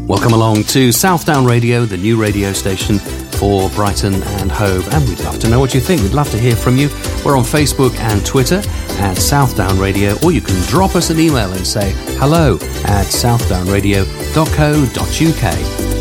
Welcome along to Southdown Radio, the new radio station for Brighton and Hove, and we'd love to know what you think. We'd love to hear from you. We're on Facebook and Twitter at Southdown Radio, or you can drop us an email and say hello at southdownradio.co.uk.